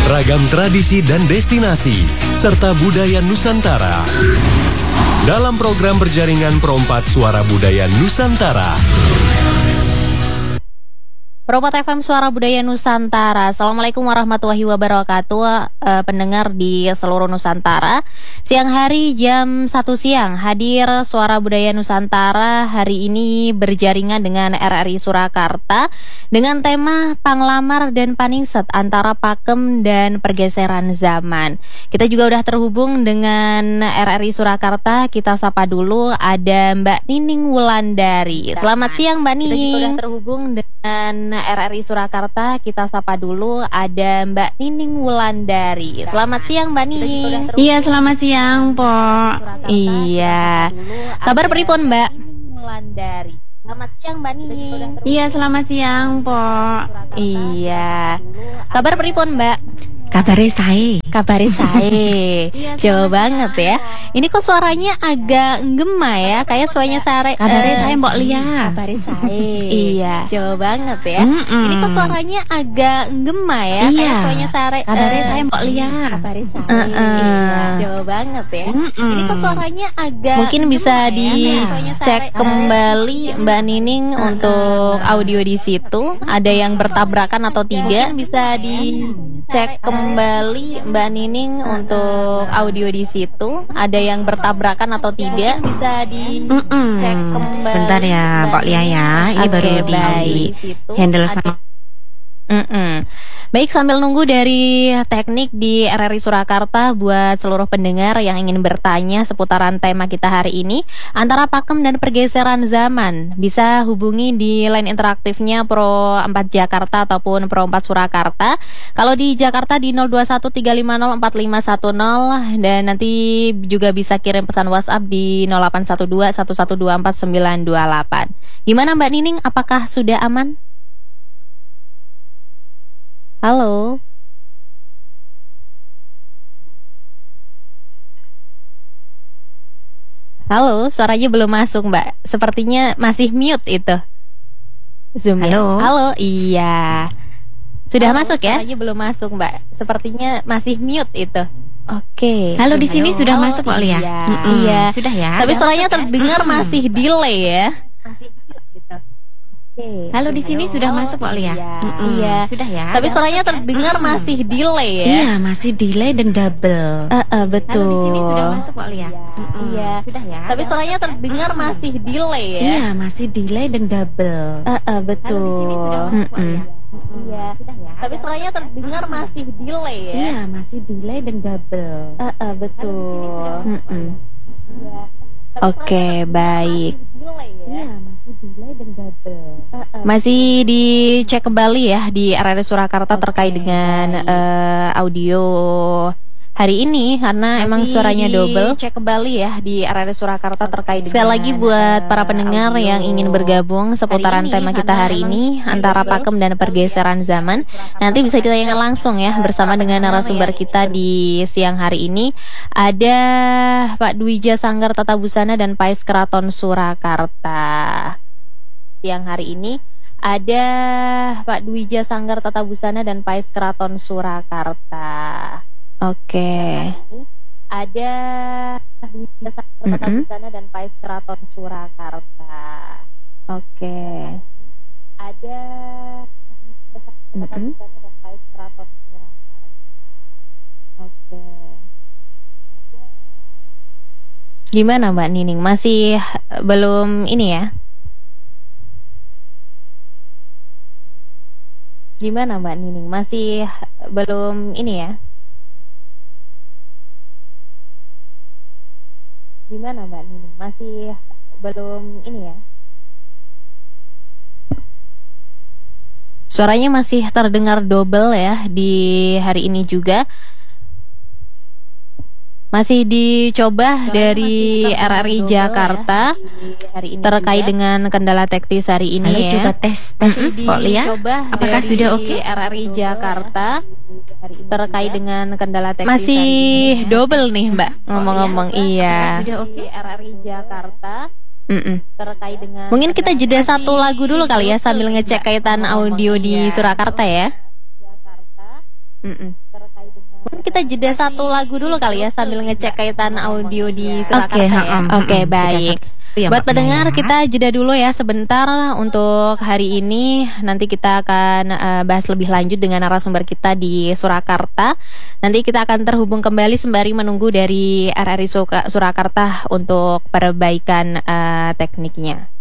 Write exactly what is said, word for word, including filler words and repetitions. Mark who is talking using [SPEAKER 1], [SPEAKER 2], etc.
[SPEAKER 1] Ragam tradisi dan destinasi, serta budaya Nusantara. Dalam program berjaringan Perompat Suara Budaya Nusantara.
[SPEAKER 2] Perompat F M Suara Budaya Nusantara. Assalamualaikum warahmatullahi wabarakatuh, uh, pendengar di seluruh Nusantara. Siang hari jam satu siang hadir Suara Budaya Nusantara. Hari ini berjaringan dengan R R I Surakarta dengan tema Panglamar dan Paningset, antara pakem dan pergeseran zaman. Kita juga udah terhubung dengan R R I Surakarta. Kita sapa dulu, ada Mbak Nining Wulandari. Selamat siang Mbak Nining. Kita juga udah terhubung dengan R R I Surakarta. Kita sapa dulu, ada Mbak Nining Wulandari. Selamat siang Mbak Nining.
[SPEAKER 3] Iya, selamat siang Po.
[SPEAKER 2] Iya. Kabar pripun Mbak? Wulandari. Selamat siang Mbak Nining.
[SPEAKER 3] Iya, selamat siang Po.
[SPEAKER 2] Iya. Kabar pripun Mbak?
[SPEAKER 3] Kabare sae.
[SPEAKER 2] Kabare sae. Jauh banget ya. Ini kok suaranya agak gema ya, kayak suaranya sare.
[SPEAKER 3] Kabare
[SPEAKER 2] uh,
[SPEAKER 3] sae mbok Lia.
[SPEAKER 2] Kabare sae. Iya, jauh banget ya.
[SPEAKER 3] Mm-mm.
[SPEAKER 2] Ini kok suaranya agak gema ya,
[SPEAKER 3] iya.
[SPEAKER 2] kayak suaranya sare.
[SPEAKER 3] Kabare
[SPEAKER 2] uh,
[SPEAKER 3] sae mbok Lia.
[SPEAKER 2] Kabare sae. Uh, uh. Jauh banget ya. Mm-mm. Ini kok suaranya agak mungkin bisa dicek ya, kembali Mbak Nining uh, untuk audio di situ. Ada yang bertabrakan atau tidak? Mungkin bisa dicek kembali Mbak Nining untuk audio di situ. Ada yang bertabrakan atau tidak? Bisa dicek kembali.
[SPEAKER 3] Sebentar ya Mbak Lia ya. Ini okay, baru di handle sama.
[SPEAKER 2] Mm-mm. Baik, sambil nunggu dari teknik di R R I Surakarta, buat seluruh pendengar yang ingin bertanya seputaran tema kita hari ini, antara pakem dan pergeseran zaman, bisa hubungi di line interaktifnya Pro empat Jakarta ataupun Pro empat Surakarta. Kalau di Jakarta di nol dua satu tiga lima nol empat lima satu nol, dan nanti juga bisa kirim pesan WhatsApp di nol delapan satu dua satu satu dua empat sembilan dua delapan. Gimana Mbak Nining, apakah sudah aman? Halo. Halo, suaranya belum masuk Mbak. Sepertinya masih mute itu Zoom-nya.
[SPEAKER 3] Halo.
[SPEAKER 2] Halo, iya. Sudah
[SPEAKER 3] Halo,
[SPEAKER 2] masuk ya?
[SPEAKER 3] suaranya
[SPEAKER 2] belum masuk Mbak. Sepertinya masih mute itu. Oke.
[SPEAKER 3] Halo, di sini
[SPEAKER 2] Halo.
[SPEAKER 3] sudah
[SPEAKER 2] Halo,
[SPEAKER 3] masuk Mbak Lia.
[SPEAKER 2] Iya.
[SPEAKER 3] Mm-mm.
[SPEAKER 2] Iya.
[SPEAKER 3] Sudah ya.
[SPEAKER 2] Tapi suaranya terdengar masih delay ya. Masih mute gitu. Oke.
[SPEAKER 3] Halo, di sini sudah masuk Mbak Lia.
[SPEAKER 2] Iya.
[SPEAKER 3] Mm-mm.
[SPEAKER 2] Iya.
[SPEAKER 3] Sudah ya.
[SPEAKER 2] Tapi suaranya terdengar masih delay ya.
[SPEAKER 3] Iya, masih delay dan double.
[SPEAKER 2] Uh, uh, betul.
[SPEAKER 3] Halo, di sini sudah masuk Mbak Lia. Mm-mm.
[SPEAKER 2] Iya.
[SPEAKER 3] Sudah ya.
[SPEAKER 2] Tapi suaranya terdengar masih delay ya.
[SPEAKER 3] Iya, masih delay dan double.
[SPEAKER 2] Uh, uh, betul.
[SPEAKER 3] Halo, di sini sudah masuk Mbak Lia.
[SPEAKER 2] Iya.
[SPEAKER 3] Sudah ya.
[SPEAKER 2] Tapi suaranya terdengar masih delay ya.
[SPEAKER 3] Iya, masih delay dan double.
[SPEAKER 2] Uh, uh, betul.
[SPEAKER 3] Mm-mm.
[SPEAKER 2] Iya. Oke, baik.
[SPEAKER 3] Iya, masih delay dan double.
[SPEAKER 2] Masih dicek kembali ya di R R I Surakarta terkait dengan uh, audio hari ini, karena masih emang suaranya double. Cek kembali ya di R R I Surakarta terkait dengan, sekali lagi buat para pendengar yang ingin bergabung seputaran tema kita hari ini, antara pakem dan pergeseran zaman, nanti bisa ditanyakan langsung ya bersama dengan narasumber kita di siang hari ini. Ada Pak Dwija Sanggar Tata Busana dan Pais Keraton Surakarta. Siang hari ini ada Pak Dwija Sanggar Tata Busana dan Pais Keraton Surakarta. Oke. Ada Dwija Sanggar Tata Busana dan Pais Keraton Surakarta. Oke. Ada Dwija Sanggar Tata Busana dan Pais Keraton Surakarta. Oke. Gimana Mbak Nining? Masih belum ini ya? Gimana Mbak Nining? Masih belum ini ya? Gimana Mbak Nining? Masih belum ini ya? Suaranya masih terdengar double ya di hari ini juga. Masih dicoba Soalnya dari masih R R I Jakarta ya, hari ini terkait juga dengan kendala teknis hari ini. Halo, ya.
[SPEAKER 3] Coba tes tes kok Lia. Apakah sudah oke? Okay?
[SPEAKER 2] R R I Jakarta hari ini terkait juga dengan kendala teknis masih hari ini, double ya. Nih Mbak ngomong-ngomong. Ya. Iya. Sudah oke? Okay? R R I Jakarta. Mm-mm. Terkait dengan mungkin kita jeda satu lagu dulu kali ya sambil ngecek kaitan audio di Surakarta ya. Mm-mm. Mungkin kita jeda satu lagu dulu kali ya sambil ngecek kaitan audio di Surakarta
[SPEAKER 3] Oke,
[SPEAKER 2] ya.
[SPEAKER 3] ha-ha,
[SPEAKER 2] Oke,
[SPEAKER 3] ha-ha.
[SPEAKER 2] baik.
[SPEAKER 3] Ya,
[SPEAKER 2] Buat
[SPEAKER 3] Mbak
[SPEAKER 2] pendengar
[SPEAKER 3] Maya.
[SPEAKER 2] kita jeda dulu ya sebentar untuk hari ini. Nanti kita akan uh, bahas lebih lanjut dengan narasumber kita di Surakarta. Nanti kita akan terhubung kembali sembari menunggu dari R R I Suka- Surakarta untuk perbaikan uh, tekniknya.